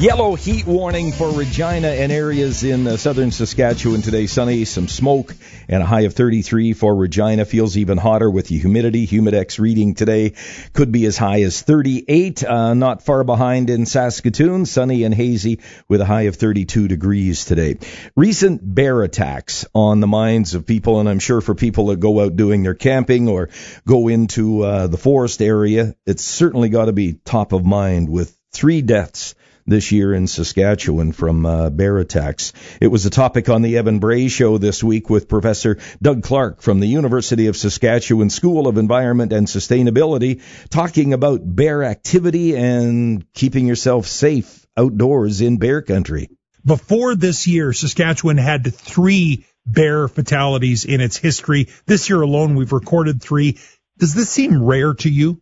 Yellow heat warning for Regina and areas in southern Saskatchewan today. Sunny, some smoke, and a high of 33 for Regina. Feels even hotter with the humidity. Humidex reading today could be as high as 38. Not far behind in Saskatoon. Sunny and hazy with a high of 32 degrees today. Recent bear attacks on the minds of people, and I'm sure for people that go out doing their camping or go into the forest area, it's certainly got to be top of mind with 3 deaths this year in Saskatchewan from bear attacks. It was a topic on the Evan Bray Show this week with Professor Doug Clark from the University of Saskatchewan School of Environment and Sustainability, talking about bear activity and keeping yourself safe outdoors in bear country. Before this year, Saskatchewan had 3 bear fatalities in its history. This year alone, we've recorded 3. Does this seem rare to you?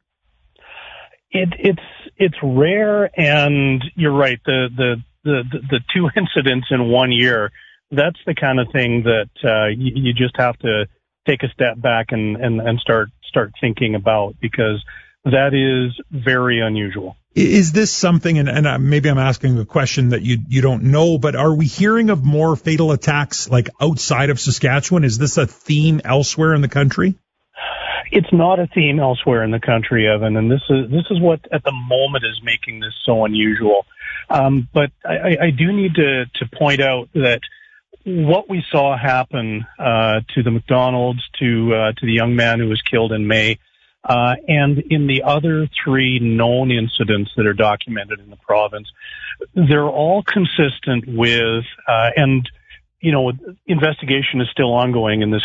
It's rare, and you're right. The 2 incidents in 1 year, that's the kind of thing that you just have to take a step back and start thinking about, because that is very unusual. Is this something, and maybe I'm asking a question that you don't know, but are we hearing of more fatal attacks like outside of Saskatchewan? Is this a theme elsewhere in the country? It's not a theme elsewhere in the country, Evan, and this is what at the moment is making this so unusual. But I do need to point out that what we saw happen to the McDonald's, to the young man who was killed in May, and in the other 3 known incidents that are documented in the province, they're all consistent with, and investigation is still ongoing in this